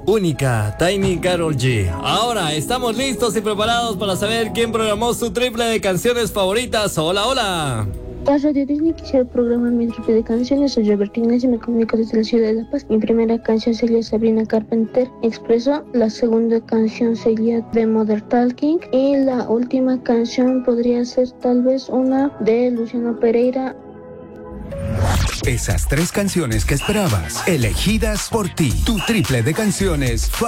única, Tiny Karol G. Ahora estamos listos y preparados para saber quién programó su triple de canciones favoritas. Hola, hola. La Radio Disney quisiera programar mi triple de canciones. Soy Roberto Ignacio y me comunico desde la ciudad de La Paz. Mi primera canción sería Sabrina Carpenter Expreso. La segunda canción sería The Mother Talking. Y la última canción podría ser tal vez una de Luciano Pereira. Esas 3 canciones que esperabas, elegidas por ti. Tu triple de canciones